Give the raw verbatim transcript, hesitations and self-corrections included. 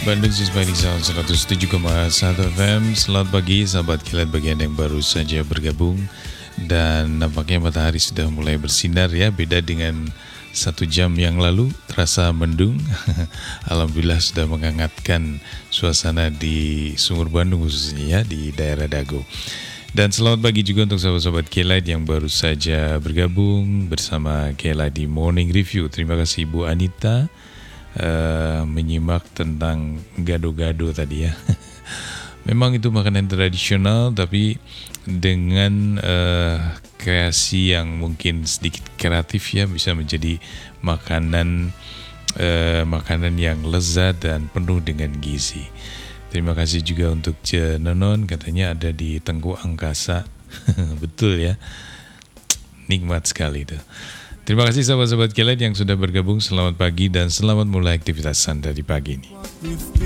Bandung Sisbani Sound seratus tujuh koma satu F M. Selamat pagi sahabat kilat bagi Anda yang baru saja bergabung. Dan nampaknya matahari sudah mulai bersinar ya, beda dengan satu jam yang lalu terasa mendung. Alhamdulillah sudah menghangatkan suasana di Sumur Bandung khususnya ya, di daerah Dago. Dan selamat pagi juga untuk sahabat-sahabat K-Light yang baru saja bergabung bersama K-Light di Morning Review. Terima kasih Ibu Anita uh, menyimak tentang gado-gado tadi ya. Memang itu makanan tradisional, tapi dengan uh, kreasi yang mungkin sedikit kreatif ya, bisa menjadi makanan uh, makanan yang lezat dan penuh dengan gizi. Terima kasih juga untuk Cenonon, katanya ada di Tengku Angkasa. Betul ya, nikmat sekali itu. Terima kasih sahabat-sahabat K-Light yang sudah bergabung. Selamat pagi dan selamat mulai aktivitas Anda di pagi ini.